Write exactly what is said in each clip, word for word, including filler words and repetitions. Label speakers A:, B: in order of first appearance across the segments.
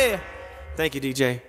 A: Yeah. Thank you, D J.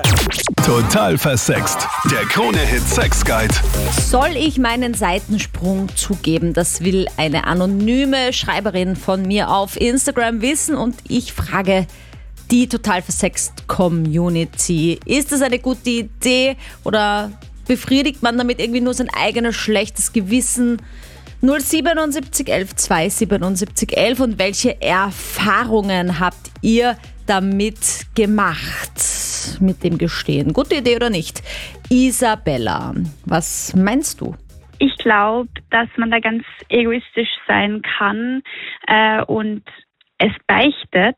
B: Total versext. Der Krone-Hit Sex Guide.
C: Soll ich meinen Seitensprung zugeben? Das will eine anonyme Schreiberin von mir auf Instagram wissen und ich frage die Total versext Community. Ist das eine gute Idee oder befriedigt man damit irgendwie nur sein eigenes schlechtes Gewissen? null siebenundsiebzig elf zweihundertsiebenundsiebzig elf und welche Erfahrungen habt ihr damit gemacht, mit dem Gestehen? Gute Idee oder nicht? Isabella, was meinst du?
D: Ich glaube, dass man da ganz egoistisch sein kann äh, und es beichtet,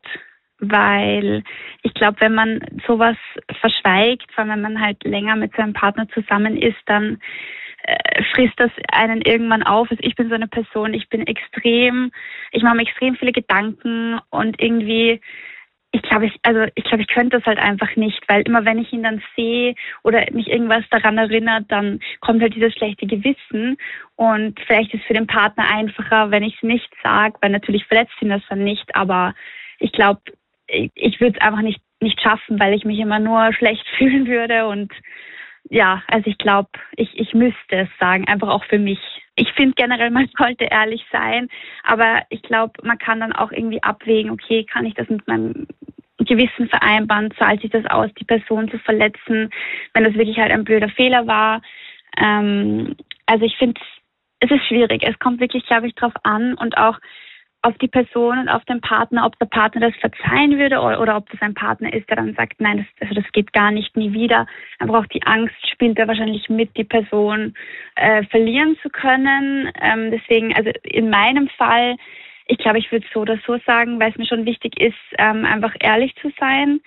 D: weil ich glaube, wenn man sowas verschweigt, vor allem wenn man halt länger mit seinem Partner zusammen ist, dann äh, frisst das einen irgendwann auf. Also ich bin so eine Person, ich bin extrem, ich mache mir extrem viele Gedanken und irgendwie Ich glaube, ich, also ich glaube, ich könnte das halt einfach nicht, weil immer wenn ich ihn dann sehe oder mich irgendwas daran erinnert, dann kommt halt dieses schlechte Gewissen und vielleicht ist es für den Partner einfacher, wenn ich es nicht sage, weil natürlich verletzt ihn das dann nicht, aber ich glaube, ich, ich würde es einfach nicht, nicht schaffen, weil ich mich immer nur schlecht fühlen würde und ja, also ich glaube, ich, ich müsste es sagen, einfach auch für mich. Ich finde generell, man sollte ehrlich sein, aber ich glaube, man kann dann auch irgendwie abwägen, okay, kann ich das mit meinem Gewissen vereinbaren, zahlt sich das aus, die Person zu verletzen, wenn das wirklich halt ein blöder Fehler war. Ähm, also ich finde, es ist schwierig. Es kommt wirklich, glaube ich, drauf an und auch auf die Person und auf den Partner, ob der Partner das verzeihen würde oder, oder ob das ein Partner ist, der dann sagt, nein, das, also das geht gar nicht, nie wieder. Einfach auch die Angst spielt da wahrscheinlich mit, die Person äh, verlieren zu können. Ähm, deswegen, also in meinem Fall, ich glaube, ich würde es so oder so sagen, weil es mir schon wichtig ist, ähm, einfach ehrlich zu sein.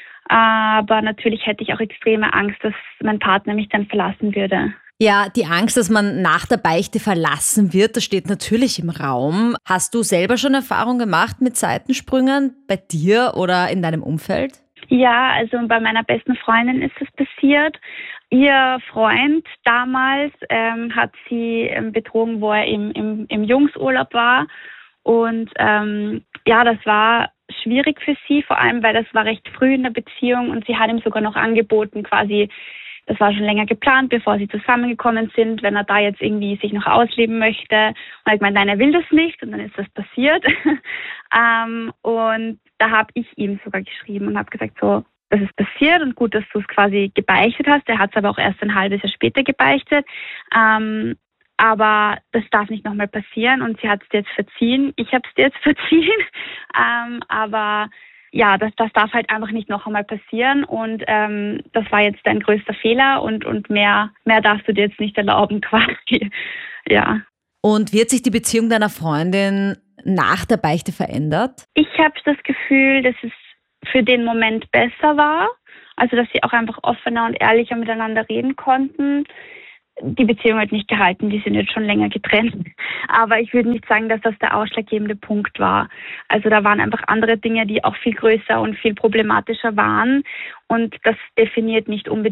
D: Aber natürlich hätte ich auch extreme Angst, dass mein Partner mich dann verlassen würde.
C: Ja, die Angst, dass man nach der Beichte verlassen wird, das steht natürlich im Raum. Hast du selber schon Erfahrung gemacht mit Seitensprüngen bei dir oder in deinem Umfeld?
D: Ja, also bei meiner besten Freundin ist das passiert. Ihr Freund damals ähm, hat sie ähm, betrogen, wo er im, im, im Jungsurlaub war. Und ähm, ja, das war schwierig für sie, vor allem, weil das war recht früh in der Beziehung und sie hat ihm sogar noch angeboten, quasi, das war schon länger geplant, bevor sie zusammengekommen sind, wenn er da jetzt irgendwie sich noch ausleben möchte. Und ich meine, nein, er will das nicht und dann ist das passiert. ähm, und da habe ich ihm sogar geschrieben und habe gesagt, so, das ist passiert und gut, dass du es quasi gebeichtet hast. Er hat es aber auch erst ein halbes Jahr später gebeichtet. Ähm, aber das darf nicht nochmal passieren und sie hat es dir jetzt verziehen. Ich habe es dir jetzt verziehen. ähm, aber ja, das, das darf halt einfach nicht noch einmal passieren und ähm, das war jetzt dein größter Fehler und, und mehr, mehr darfst du dir jetzt nicht erlauben quasi, ja.
C: Und wird sich die Beziehung deiner Freundin nach der Beichte verändert?
D: Ich habe das Gefühl, dass es für den Moment besser war, also dass sie auch einfach offener und ehrlicher miteinander reden konnten. Die Beziehung hat nicht gehalten, die sind jetzt schon länger getrennt. Aber ich würde nicht sagen, dass das der ausschlaggebende Punkt war. Also da waren einfach andere Dinge, die auch viel größer und viel problematischer waren. Und das definiert nicht unbedingt